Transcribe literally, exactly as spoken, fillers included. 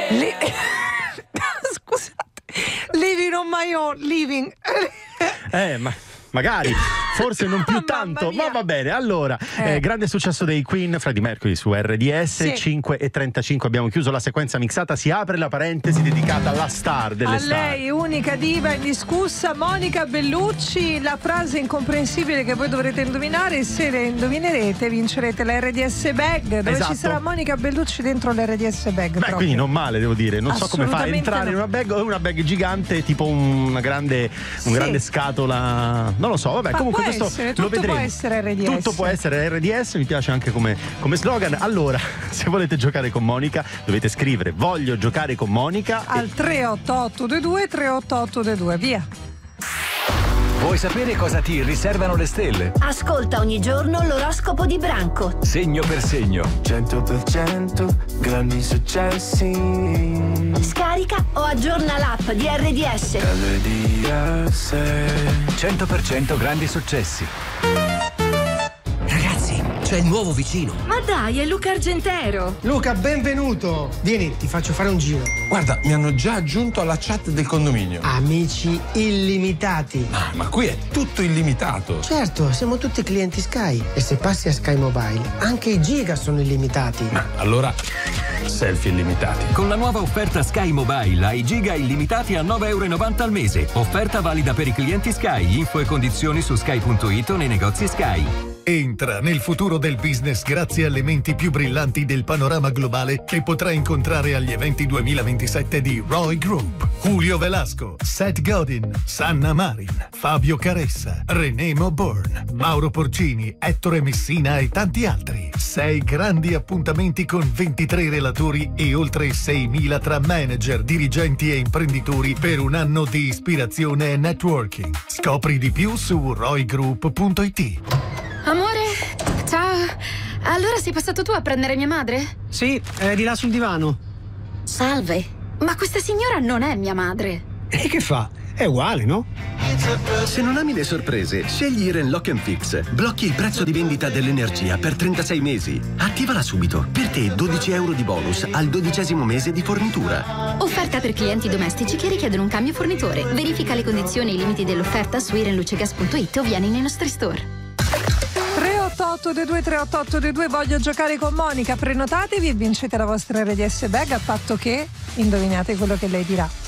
Li... Scusate, living on my own, living. Eh, ma magari, forse non più tanto, ma va bene. Allora, eh. Eh, grande successo dei Queen, Freddie Mercury su R D S, sì. cinque e trentacinque abbiamo chiuso la sequenza mixata, si apre la parentesi dedicata alla star delle a star. lei, unica diva indiscussa, Monica Bellucci. La frase incomprensibile che voi dovrete indovinare, se le indovinerete vincerete la R D S bag, dove esatto. ci sarà Monica Bellucci dentro l'R D S bag. Beh, proprio. quindi non male, devo dire, non so come fa a entrare no. in una bag o una bag gigante, tipo una grande, un sì. grande scatola, non lo so, vabbè, ma comunque questo essere, lo vedremo. Può essere R D S. Tutto può essere R D S, mi piace anche come, come slogan. Allora, se volete giocare con Monica, dovete scrivere voglio giocare con Monica al e... tre otto otto due due tre otto otto due due, via. Vuoi sapere cosa ti riservano le stelle? Ascolta ogni giorno l'oroscopo di Branco. Segno per segno. cento per cento grandi successi. Scarica o aggiorna l'app di R D S. R D S. cento per cento grandi successi. Ragazzi, c'è il nuovo vicino. Ma dai, è Luca Argentero. Luca, benvenuto. Vieni, ti faccio fare un giro. Guarda, mi hanno già aggiunto alla chat del condominio. Amici illimitati. Ah, ma qui è tutto illimitato. Certo, siamo tutti clienti Sky. E se passi a Sky Mobile, anche i giga sono illimitati. Ma allora, selfie illimitati. Con la nuova offerta Sky Mobile, hai giga illimitati a nove e novanta euro al mese. Offerta valida per i clienti Sky. Info e condizioni su sky punto it o nei negozi Sky. Entra nel futuro del business grazie alle menti più brillanti del panorama globale che potrai incontrare agli eventi duemilaventisette di Roy Group. Julio Velasco, Seth Godin, Sanna Marin, Fabio Caressa, René Moborn, Mauro Porcini, Ettore Messina e tanti altri. Sei grandi appuntamenti con ventitré relatori e oltre seimila tra manager, dirigenti e imprenditori per un anno di ispirazione e networking. Scopri di più su roy group punto it. Amore, ciao. Allora sei passato tu a prendere mia madre? Sì, è di là sul divano. Salve, ma questa signora non è mia madre. E che fa? È uguale, no? Se non ami le sorprese, scegli Iren Lock and Fix. Blocchi il prezzo di vendita dell'energia per trentasei mesi. Attivala subito. Per te dodici euro di bonus al dodicesimo mese di fornitura. Offerta per clienti domestici che richiedono un cambio fornitore. Verifica le condizioni e i limiti dell'offerta su iren luce gas punto it o vieni nei nostri store. tre otto otto due due tre otto otto due due, voglio giocare con Monica, prenotatevi e vincete la vostra R D S bag a patto che indovinate quello che lei dirà.